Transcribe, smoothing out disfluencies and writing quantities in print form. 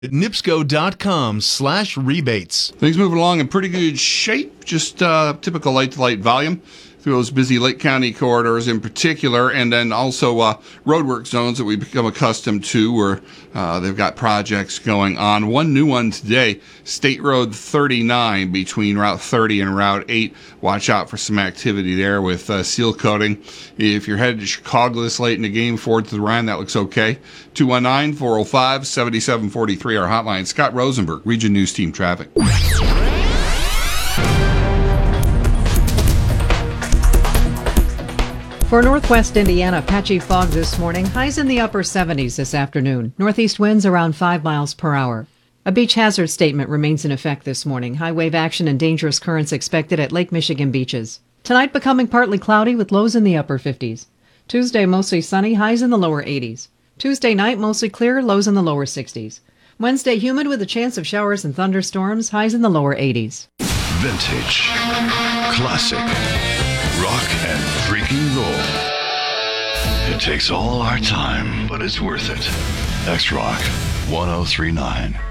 at nipsco.com/rebates. Things moving along in pretty good shape. Just typical light-to-light volume through those busy Lake County corridors in particular, and then also roadwork zones that we've become accustomed to where they've got projects going on. One new one today, State Road 39 between Route 30 and Route 8. Watch out for some activity there with seal coating. If you're headed to Chicago this late in the game, forward to the Rhine, that looks okay. 219-405-7743, our hotline. Scott Rosenberg, Region News Team Traffic. For northwest Indiana, patchy fog this morning. Highs in the upper 70s this afternoon. Northeast winds around 5 miles per hour. A beach hazard statement remains in effect this morning. High wave action and dangerous currents expected at Lake Michigan beaches. Tonight becoming partly cloudy with lows in the upper 50s. Tuesday mostly sunny, highs in the lower 80s. Tuesday night mostly clear, lows in the lower 60s. Wednesday humid with a chance of showers and thunderstorms, highs in the lower 80s. Vintage, classic, rock and freaking roll. It takes all our time, but it's worth it. X-Rock 1039.